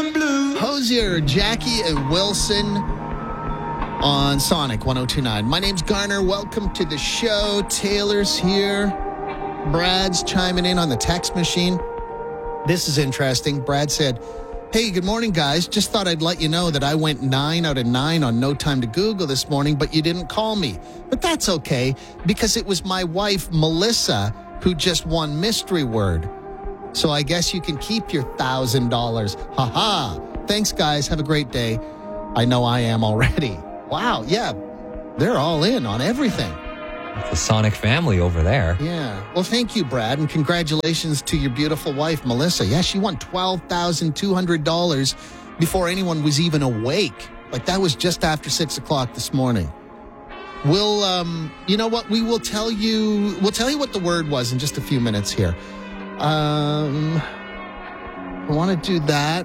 Hosier, Jackie, and Wilson on Sonic 102.9. My name's Garner. Welcome to the show. Taylor's here. Brad's chiming in on the text machine. This is interesting. Brad said, "Hey, good morning, guys. Just thought I'd let you know that I went 9 out of 9 on No Time to Google this morning, but you didn't call me. But that's okay, because it was my wife, Melissa, who just won Mystery Word. So I guess you can keep your $1,000. Ha-ha. Thanks, guys. Have a great day." I know I am already. Wow, yeah. They're all in on everything. It's a Sonic family over there. Yeah. Well, thank you, Brad, and congratulations to your beautiful wife, Melissa. Yeah, she won $12,200 before anyone was even awake. Like, that was just after 6 o'clock this morning. We'll, you know what? We'll tell you what the word was in just a few minutes here. I want to do that.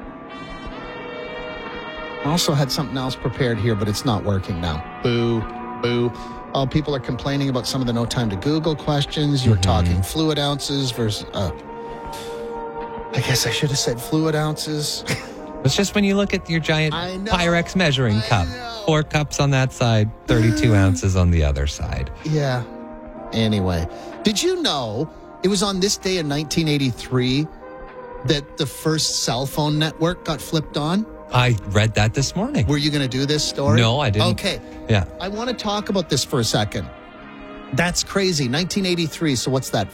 I also had something else prepared here, but it's not working now. Boo, boo. Oh, people are complaining about some of the No Time to Google questions. You were talking fluid ounces versus... I guess I should have said fluid ounces. It's just when you look at your giant Pyrex measuring cup. 4 cups on that side, 32 ounces on the other side. Yeah. Anyway, did you know it was on this day in 1983 that the first cell phone network got flipped on? I read that this morning. Were you going to do this story? No, I didn't. Okay. Yeah. I want to talk about this for a second. That's crazy. 1983. So what's that?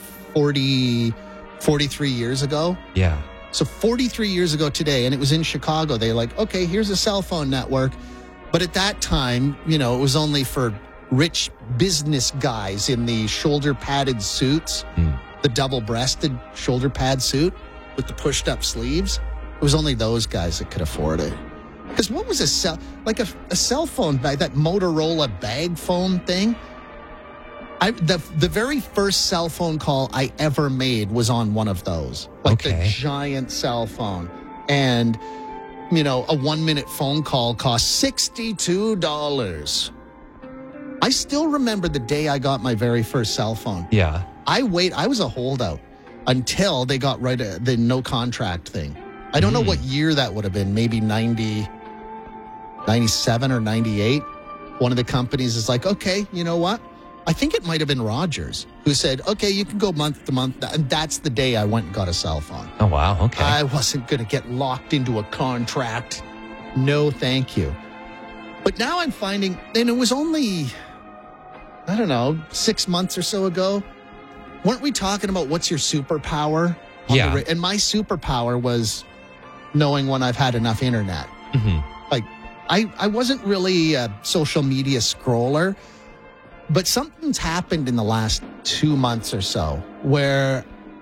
43 years ago? Yeah. So 43 years ago today, and it was in Chicago. They're like, okay, here's a cell phone network. But at that time, you know, it was only for rich business guys in the shoulder-padded suits, the double-breasted shoulder pad suit with the pushed-up sleeves. It was only those guys that could afford it. Because what was a cell phone bag, that Motorola bag phone thing? The very first cell phone call I ever made was on one of those. Like the giant cell phone. And, you know, a 1-minute phone call cost $62. I still remember the day I got my very first cell phone. Yeah. I was a holdout until they got rid of the no contract thing. I don't know what year that would have been. Maybe 97 or 98. One of the companies is like, okay, you know what? I think it might have been Rogers who said, okay, you can go month to month. And that's the day I went and got a cell phone. Oh, wow. Okay. I wasn't going to get locked into a contract. No, thank you. But now I'm finding, and it was only, I don't know, 6 months or so ago. Weren't we talking about what's your superpower? Yeah. And my superpower was knowing when I've had enough internet. Like, I wasn't really a social media scroller, but something's happened in the last 2 months or so where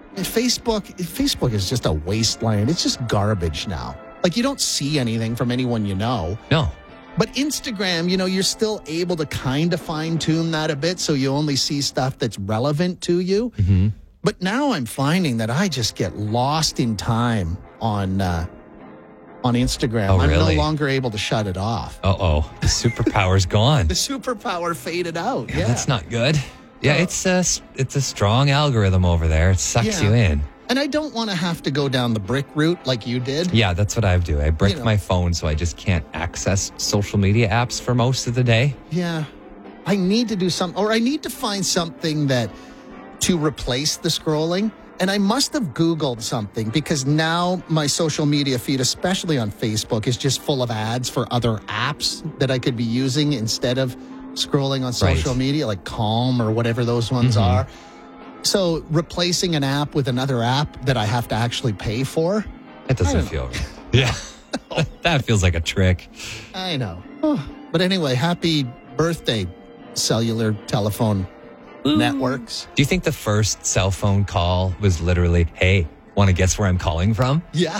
Facebook is just a wasteland. It's just garbage now. Like, you don't see anything from anyone you know. No. But Instagram, you know, you're still able to kind of fine-tune that a bit so you only see stuff that's relevant to you. But now I'm finding that I just get lost in time on Instagram. Oh, really? I'm no longer able to shut it off. Uh-oh. The superpower's gone. The superpower faded out. Yeah. That's not good. Yeah, it's a strong algorithm over there. It sucks you in. And I don't want to have to go down the brick route like you did. Yeah, that's what I do. I brick my phone so I just can't access social media apps for most of the day. Yeah. I need to do something, or I need to find something to replace the scrolling. And I must have Googled something because now my social media feed, especially on Facebook, is just full of ads for other apps that I could be using instead of scrolling on social media, like Calm or whatever those ones are. So replacing an app with another app that I have to actually pay for? It doesn't feel right. Yeah. That feels like a trick. I know. But anyway, happy birthday, cellular telephone networks. Do you think the first cell phone call was literally, hey, want to guess where I'm calling from? Yeah.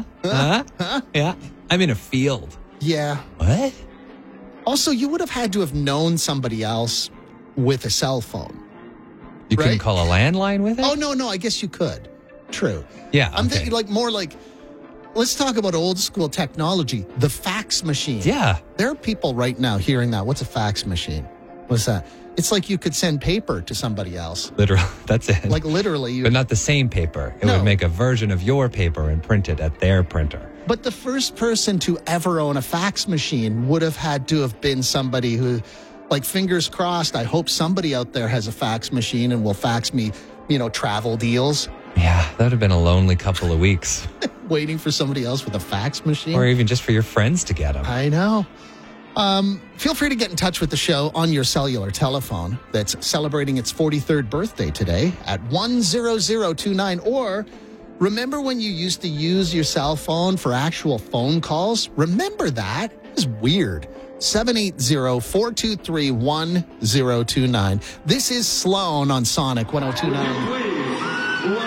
Yeah. I'm in a field. Yeah. What? Also, you would have had to have known somebody else with a cell phone. You couldn't call a landline with it? Oh, no, I guess you could. True. Yeah. I'm thinking more like, let's talk about old school technology. The fax machine. Yeah. There are people right now hearing that. What's a fax machine? What's that? It's like you could send paper to somebody else. Literally, that's it. Like literally. But not the same paper. It No. would make a version of your paper and print it at their printer. But the first person to ever own a fax machine would have had to have been somebody who, like, fingers crossed, I hope somebody out there has a fax machine and will fax me, travel deals. Yeah, that would have been a lonely couple of weeks. Waiting for somebody else with a fax machine. Or even just for your friends to get them. I know. Feel free to get in touch with the show on your cellular telephone that's celebrating its 43rd birthday today at 10029. Or remember when you used to use your cell phone for actual phone calls? Remember that? It was weird. 780-423-1029. This is Sloan on Sonic 1029.